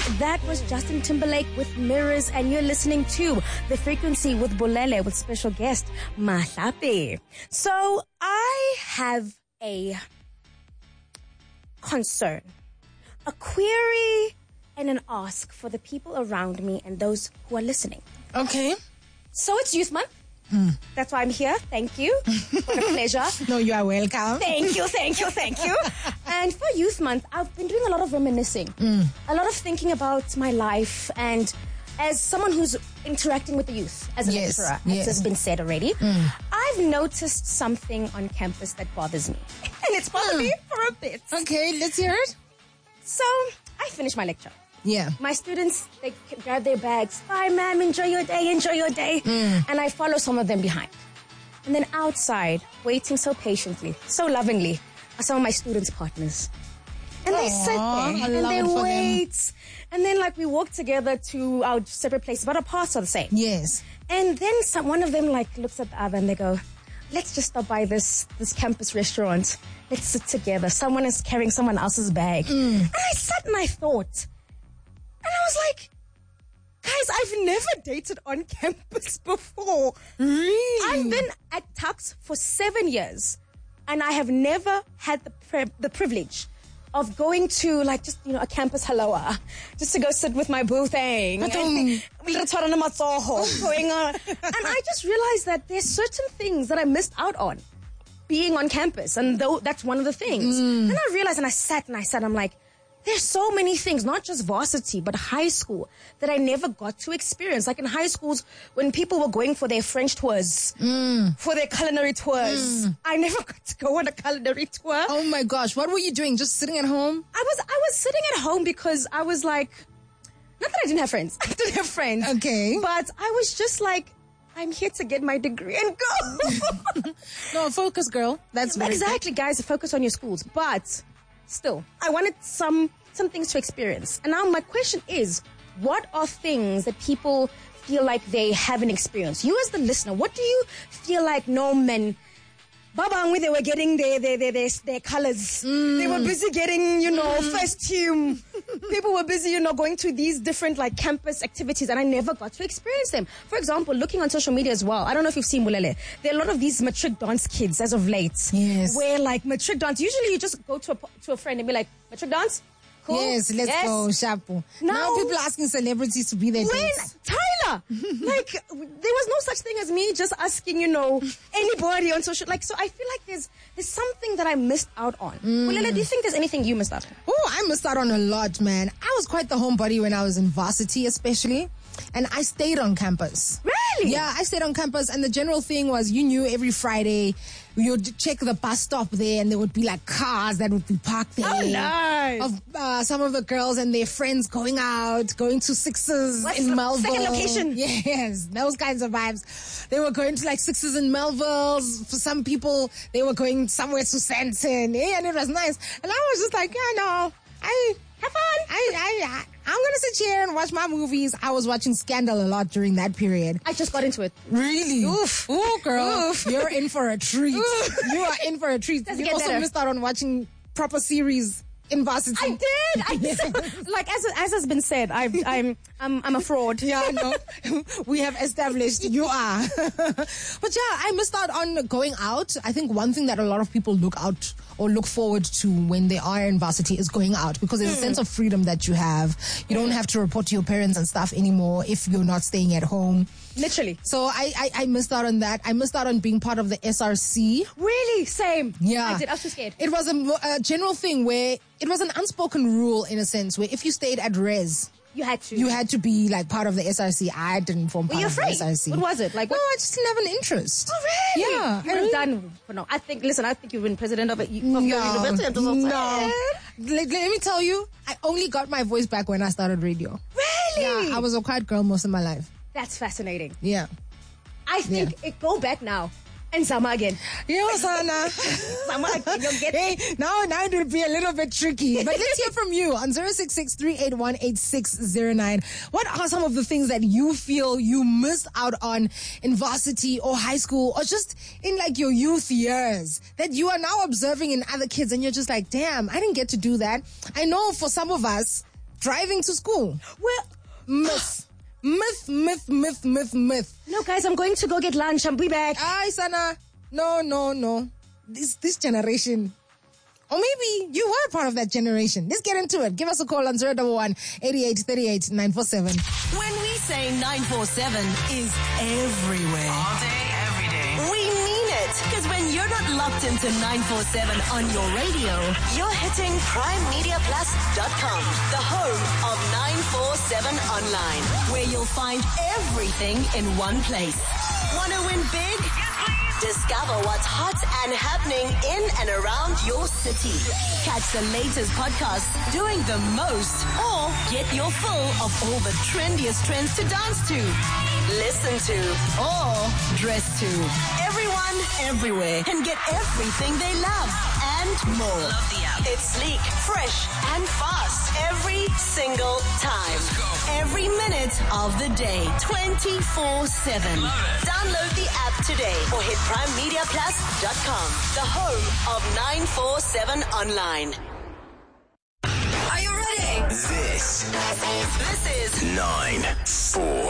That was Justin Timberlake with Mirrors, and you're listening to The Frequency with Bolele with special guest Mahlapi. So I have a concern, a query, and an ask for the people around me and those who are listening. Okay. So it's Youth Month. That's why I'm here. Thank you. What a pleasure. No, you are welcome. Thank you. And for Youth Month, I've been doing a lot of reminiscing, a lot of thinking about my life, and as someone who's interacting with the youth as a lecturer, as has been said already, I've noticed something on campus that bothers me. And it's bothered me for a bit. Okay, let's hear it. So, I finished my lecture. Yeah. My students, they grab their bags. Bye, ma'am. Enjoy your day. And I follow some of them behind. And then outside, waiting so patiently, so lovingly, are some of my students' partners. And they sit there and they wait. And then, we walk together to our separate places, but our paths are the same. Yes. And then one of them, looks at the other and they go, let's just stop by this campus restaurant. Let's sit together. Someone is carrying someone else's bag. And I sat and I thought, and I was like, guys, I've never dated on campus before. Really? I've been at Tux for 7 years, and I have never had the privilege of going to a campus haloa, just to go sit with my boo thing. Going on. And I just realized that there's certain things that I missed out on being on campus, and that's one of the things. Then I realized, and I sat, I'm like, there's so many things, not just varsity, but high school, that I never got to experience. Like in high schools, when people were going for their French tours, for their culinary tours, I never got to go on a culinary tour. Oh my gosh, what were you doing? Just sitting at home? I was sitting at home because I was like, not that I didn't have friends. I did have friends. Okay. But I was just like, I'm here to get my degree and go. No, focus, girl. That's very exactly, guys. Focus on your schools. But still, I wanted some things to experience. And now my question is, what are things that people feel like they haven't experienced? You as the listener, what do you feel like men, Babangwi, they were getting their colors. They were busy getting, first team. People were busy, going to these different campus activities, and I never got to experience them. For example, looking on social media as well, I don't know if you've seen Bulele. There are a lot of these matric dance kids as of late. Yes. Where matric dance, usually you just go to a friend and be like, matric dance? Cool. Yes, let's go, Shapu. Now people are asking celebrities to be their dates. Tyler! There was no such thing as me just asking, anybody on social, so I feel like there's something that I missed out on. Bulele, do you think there's anything you missed out on? Oh, I missed out on a lot, man. I was quite the homebody when I was in varsity, especially. And I stayed on campus. Really? Yeah, I stayed on campus, and the general thing was, you knew every Friday you'd check the bus stop there, and there would be cars that would be parked there. Oh, nice. Of some of the girls and their friends going to Sixes in Melville. Second location? Yes, those kinds of vibes. They were going to Sixes in Melville. For some people, they were going somewhere to Sandton. Yeah, and it was nice. And I was just like, have fun. I'm going to sit here and watch my movies. I was watching Scandal a lot during that period. I just got into it. Really? Oof. Ooh, girl. Oof. You're in for a treat. Oof. You are in for a treat. You also missed out on watching proper series in varsity. I did. As has been said, I'm a fraud. Yeah, no. We have established you are. But yeah, I missed out on going out. I think one thing that a lot of people look forward to when they are in varsity is going out, because there's a sense of freedom that you have. You don't have to report to your parents and stuff anymore if you're not staying at home. Literally. So I missed out on that. I missed out on being part of the SRC. Really? Same. Yeah. I did. I was too scared. It was a general thing where it was an unspoken rule, in a sense, where if you stayed at res, you had to be part of the SRC. I didn't form part of the SRC. What was it? No, I just didn't have an interest. Oh, really? Yeah. You would have done. No, I think you've been president of your university. No. Let me tell you, I only got my voice back when I started radio. Really? Yeah, I was a quiet girl most of my life. That's fascinating. Yeah. I think go back now. And Zama again. Sana. Zama again. You'll get now it will be a little bit tricky. But let's hear from you on 066-381-8609. What are some of the things that you feel you missed out on in varsity or high school, or just in your youth years, that you are now observing in other kids and you're just like, damn, I didn't get to do that? I know for some of us, driving to school. Well, Myth. no, guys, I'm going to go get lunch. I'll be back. Ay, Sana. No. This generation. Or maybe you were part of that generation. Let's get into it. Give us a call on 011 88 38 947. When we say 947 is everywhere. All day, every day. We mean it. Because when you're not locked into 947 on your radio, you're hitting PrimeMediaPlus.com, the home of 947 online, where you'll find everything in one place. Wanna win big? Discover what's hot and happening in and around your city. Catch the latest podcasts doing the most, or get your fill of all the trendiest trends to dance to, listen to, or dress to. Everyone, everywhere can get everything they love and more. Love the app. It's sleek, fresh, and fast every single time. Every minute of the day, 24/7. Download the app today or hit PrimeMediaPlus.com, the home of 947 online. Are you ready? This This is 9-4.